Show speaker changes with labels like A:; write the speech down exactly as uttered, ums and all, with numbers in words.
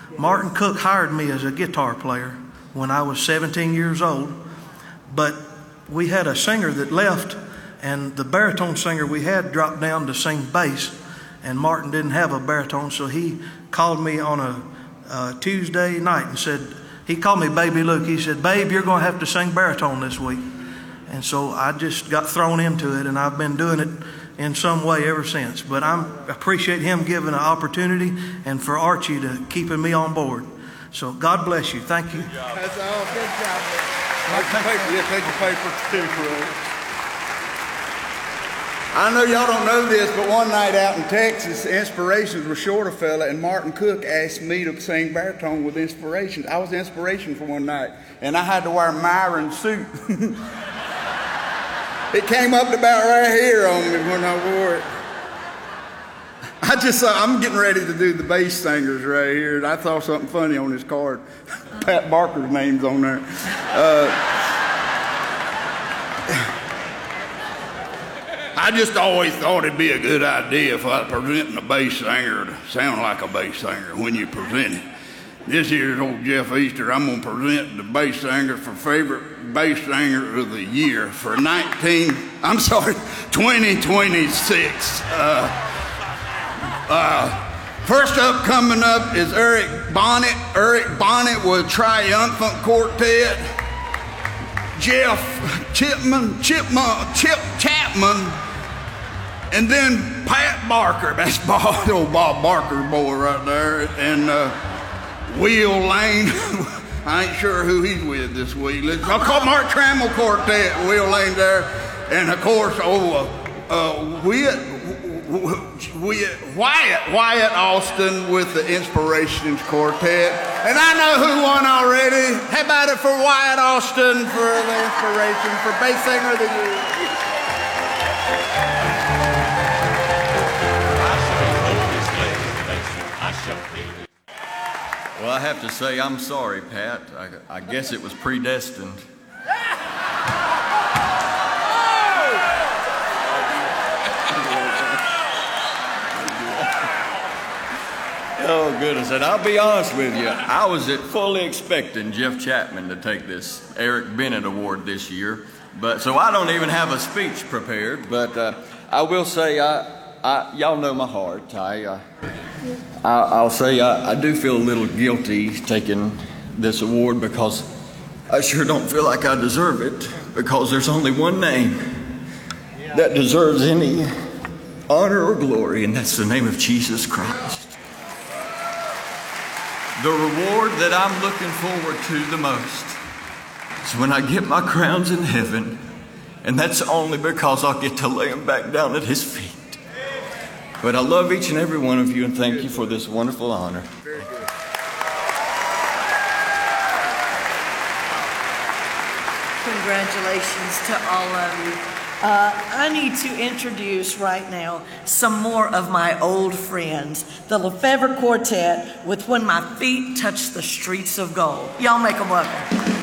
A: Martin Cook hired me as a guitar player when I was seventeen years old, but we had a singer that left, and the baritone singer we had dropped down to sing bass, and Martin didn't have a baritone, so he called me on a uh, Tuesday night and said, he called me Baby Luke. He said, "Babe, you're going to have to sing baritone this week." And so I just got thrown into it, and I've been doing it in some way ever since. But I appreciate him giving an opportunity, and for Archie to keeping me on board. So God bless you. Thank you.
B: That's all. Good job. Take the paper. Yeah, take the paper too, Craig. I know y'all don't know this, but one night out in Texas, Inspirations were short a fella, and Martin Cook asked me to sing baritone with Inspirations. I was Inspiration for one night, and I had to wear a Myron suit. It came up to about right here on me when I wore it. I just saw, I'm getting ready to do the bass singers right here, and I saw something funny on his card. Pat Barker's name's on there. Uh, I just always thought it'd be a good idea if I was presenting a bass singer to sound like a bass singer when you present it. This year's old Jeff Easter, I'm going to present the bass singer for favorite bass singer of the year for nineteen, I'm sorry, twenty twenty-six. Uh, uh, first up coming up is Eric Bonnet. Eric Bonnet with Triumphant Quartet. Jeff Chipman, Chipman, Chip Chapman. And then Pat Barker, that's Bob, old Bob Barker's boy right there, and uh, Will Lane. I ain't sure who he's with this week. I'll call Mark Trammell Quartet, Will Lane there, and of course, oh, uh, uh, Wyatt, Wyatt, Wyatt, Wyatt Austin with the Inspirations Quartet. And I know who won already. How about it for Wyatt Austin for the Inspiration for Bass Singer of the Year?
C: Well, I have to say, I'm sorry, Pat. I, I guess it was predestined. Oh, goodness. And I'll be honest with you, I was fully expecting Jeff Chapman to take this Eric Bennett Award this year. But so I don't even have a speech prepared. But uh, I will say, I, I, y'all know my heart. I... Uh, I'll say I, I do feel a little guilty taking this award because I sure don't feel like I deserve it, because there's only one name that deserves any honor or glory, and that's the name of Jesus Christ. The reward that I'm looking forward to the most is when I get my crowns in heaven, and that's only because I'll get to lay them back down at His feet. But I love each and every one of you, and thank you for this wonderful honor.
B: Very good.
D: Congratulations to all of you. Uh, I need to introduce right now some more of my old friends, the Lefevre Quartet with When My Feet Touch the Streets of Gold. Y'all make them welcome.